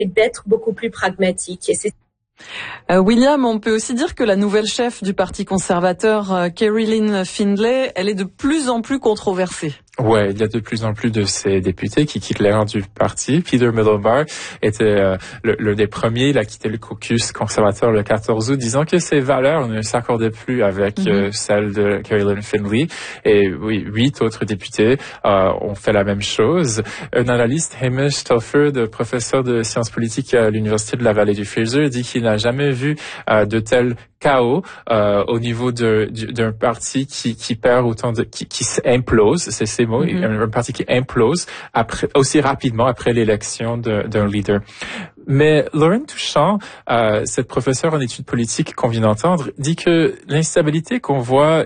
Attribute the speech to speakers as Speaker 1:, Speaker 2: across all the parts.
Speaker 1: et d'être beaucoup plus pragmatique. Et c'est
Speaker 2: William, on peut aussi dire que la nouvelle chef du Parti conservateur, Kerry-Lynne Findlay, elle est de plus en plus controversée.
Speaker 3: Ouais, il y a de plus en plus de ces députés qui quittent les rangs du parti. Peter Middlebar était l'un des premiers. Il a quitté le caucus conservateur le 14 août, disant que ses valeurs ne s'accordaient plus avec celles de Kerry-Lynne Findlay. Et oui, 8 autres députés ont fait la même chose. Un analyste, Hamish Telford, professeur de sciences politiques à l'Université de la Vallée du Fraser, dit qu'il n'a jamais vu de tels chaos au niveau d'un parti qui perd autant qui implose, c'est ces mots, un parti qui implose aussi rapidement après l'élection d'un leader. Mais Lauren Touchant, cette professeure en études politiques qu'on vient d'entendre, dit que l'instabilité qu'on voit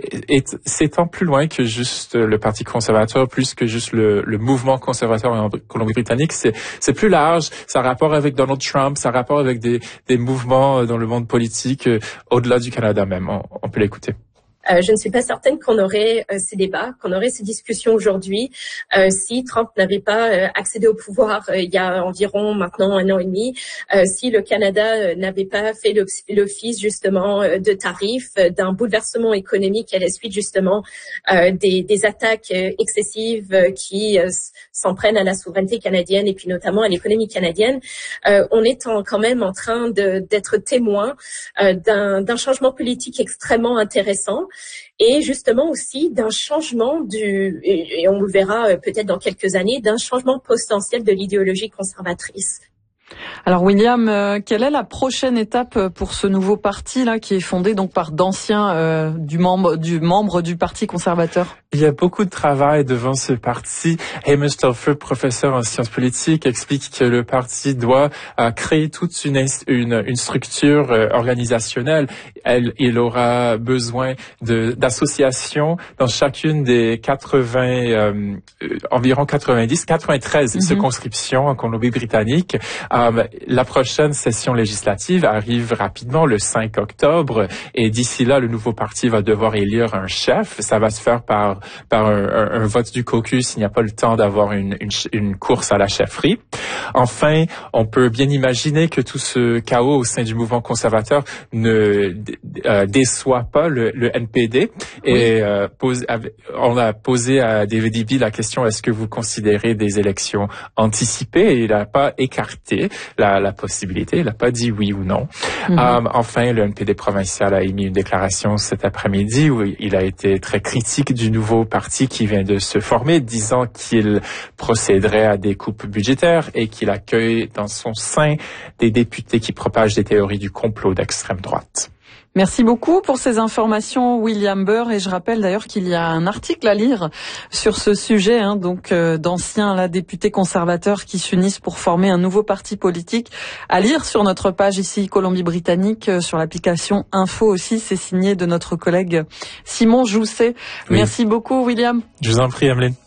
Speaker 3: s'étend plus loin que juste le Parti conservateur, plus que juste le mouvement conservateur en Colombie-Britannique. C'est plus large, ça a rapport avec Donald Trump, ça a rapport avec des mouvements dans le monde politique au-delà du Canada même. On peut l'écouter.
Speaker 1: Je ne suis pas certaine qu'on aurait ces débats, qu'on aurait ces discussions aujourd'hui si Trump n'avait pas accédé au pouvoir il y a environ maintenant 1 an et demi, si le Canada n'avait pas fait l'office justement de tarifs, d'un bouleversement économique à la suite justement des attaques excessives qui s'en prennent à la souveraineté canadienne et puis notamment à l'économie canadienne. On est quand même en train d'être témoin d'un changement politique extrêmement intéressant. Et justement aussi d'un changement et on le verra peut-être dans quelques années, d'un changement potentiel de l'idéologie conservatrice.
Speaker 2: Alors William, quelle est la prochaine étape pour ce nouveau parti là qui est fondé donc par d'anciens membres du Parti conservateur?
Speaker 3: Il y a beaucoup de travail devant ce parti. Hamish Telford, professeur en sciences politiques, explique que le parti doit créer toute une structure organisationnelle. Il aura besoin d'associations dans chacune des environ 93 circonscriptions en Colombie-Britannique. La prochaine session législative arrive rapidement le 5 octobre et d'ici là, le nouveau parti va devoir élire un chef. Ça va se faire par un vote du caucus. Il n'y a pas le temps d'avoir une course à la chefferie. Enfin, on peut bien imaginer que tout ce chaos au sein du mouvement conservateur ne déçoit pas le NPD. Et on a posé à David Eby la question, est-ce que vous considérez des élections anticipées? Et il n'a pas écarté la possibilité. Il n'a pas dit oui ou non. Enfin, le NPD provincial a émis une déclaration cet après-midi où il a été très critique du nouveau parti qui vient de se former, disant qu'il procéderait à des coupes budgétaires et qu'il accueille dans son sein des députés qui propagent des théories du complot d'extrême droite.
Speaker 2: Merci beaucoup pour ces informations, William Burr. Et je rappelle d'ailleurs qu'il y a un article à lire sur ce sujet, d'anciens députés conservateurs qui s'unissent pour former un nouveau parti politique, à lire sur notre page ici, Colombie-Britannique, sur l'application Info aussi. C'est signé de notre collègue Simon Jousset. Oui. Merci beaucoup, William.
Speaker 3: Je vous en prie, Emeline.